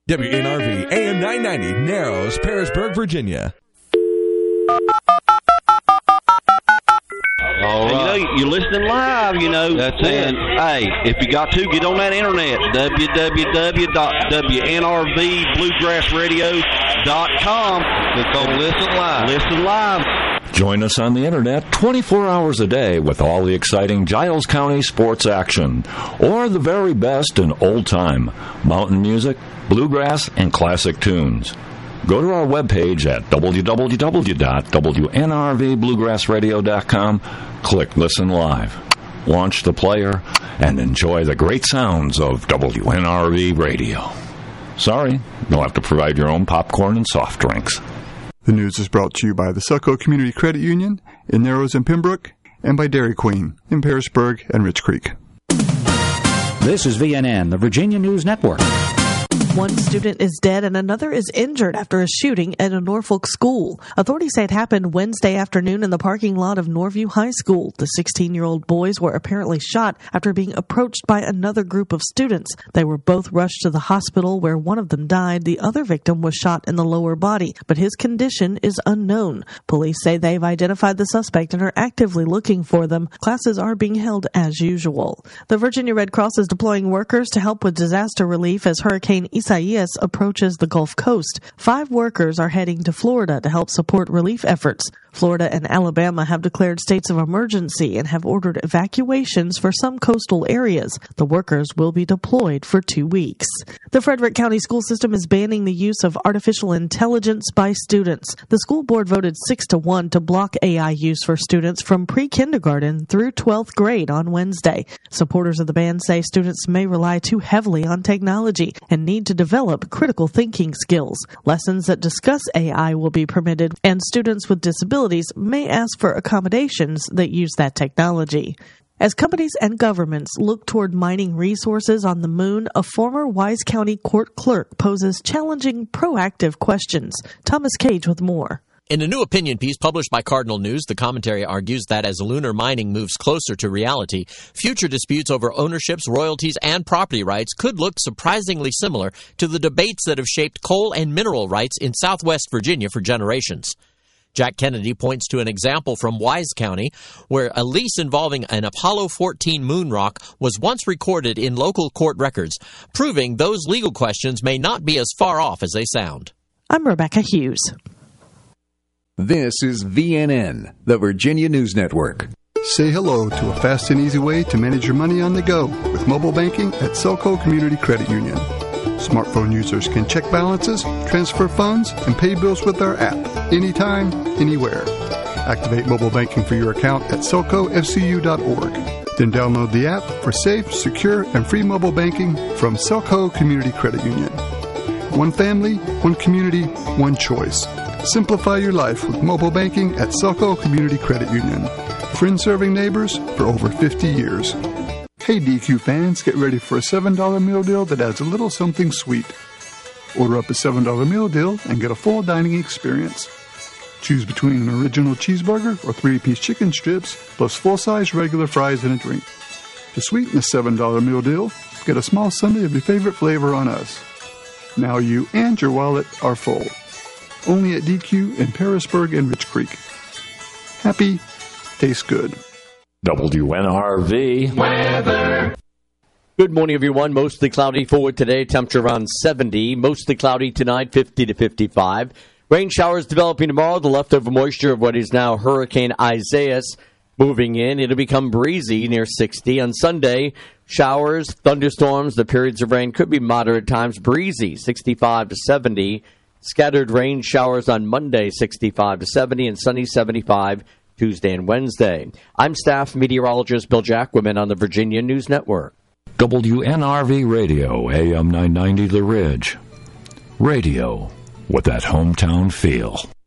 WNRV AM 990, Narrows, Parisburg, Virginia. All right. You're listening live, That's it. Hey, if you got to, get on that internet, www.WNRVBluegrassradio.com. Click on Listen Live. Listen live. Join us on the internet 24 hours a day with all the exciting Giles County sports action, or the very best in old-time mountain music, bluegrass, and classic tunes. Go to our webpage at www.WNRVBluegrassradio.com, click Listen Live, launch the player, and enjoy the great sounds of WNRV Radio. Sorry, you'll have to provide your own popcorn and soft drinks. The news is brought to you by the Selco Community Credit Union in Narrows and Pembroke, and by Dairy Queen in Parisburg and Rich Creek. This is VNN, the Virginia News Network. One student is dead and another is injured after a shooting at a Norfolk school. Authorities say it happened Wednesday afternoon in the parking lot of Norview High School. The 16-year-old boys were apparently shot after being approached by another group of students. They were both rushed to the hospital where one of them died. The other victim was shot in the lower body, but his condition is unknown. Police say they've identified the suspect and are actively looking for them. Classes are being held as usual. The Virginia Red Cross is deploying workers to help with disaster relief as Hurricane Isaias approaches the Gulf Coast. 5 workers are heading to Florida to help support relief efforts. Florida and Alabama have declared states of emergency and have ordered evacuations for some coastal areas. The workers will be deployed for 2 weeks. The Frederick County school system is banning the use of artificial intelligence by students. The school board voted 6-1 to block AI use for students from pre-kindergarten through 12th grade on Wednesday. Supporters of the ban say students may rely too heavily on technology and need to develop critical thinking skills. Lessons that discuss AI will be permitted, and students with disabilities may ask for accommodations that use that technology. As companies and governments look toward mining resources on the moon, a former Wise County court clerk poses challenging, proactive questions. Thomas Cage with more. In a new opinion piece published by Cardinal News, the commentary argues that as lunar mining moves closer to reality, future disputes over ownerships, royalties, and property rights could look surprisingly similar to the debates that have shaped coal and mineral rights in southwest Virginia for generations. Jack Kennedy points to an example from Wise County where a lease involving an Apollo 14 moon rock was once recorded in local court records, proving those legal questions may not be as far off as they sound. I'm Rebecca Hughes. This is VNN, the Virginia News Network. Say hello to a fast and easy way to manage your money on the go with mobile banking at Selco Community Credit Union. Smartphone users can check balances, transfer funds, and pay bills with our app anytime, anywhere. Activate mobile banking for your account at selcofcu.org. Then download the app for safe, secure, and free mobile banking from Selco Community Credit Union. One family, one community, one choice. Simplify your life with mobile banking at Selco Community Credit Union. Friend-serving neighbors for over 50 years. Hey DQ fans, get ready for a $7 meal deal that adds a little something sweet. Order up a $7 meal deal and get a full dining experience. Choose between an original cheeseburger or 3-piece chicken strips plus full-size regular fries and a drink. To sweeten the $7 meal deal, get a small sundae of your favorite flavor on us. Now you and your wallet are full. Only at DQ in Parisburg and Rich Creek. Happy, tastes good. WNRV Weather. Good morning, everyone. Mostly cloudy forward today. Temperature around 70. Mostly cloudy tonight, 50 to 55. Rain showers developing tomorrow. The leftover moisture of what is now Hurricane Isaias moving in. It'll become breezy near 60. On Sunday, showers, thunderstorms. The periods of rain could be moderate times. Breezy, 65 to 70. Scattered rain showers on Monday, 65 to 70. And sunny, 75 Tuesday and Wednesday. I'm staff meteorologist Bill Jacquemin on the Virginia News Network. WNRV Radio, AM 990 The Ridge. Radio with that hometown feel.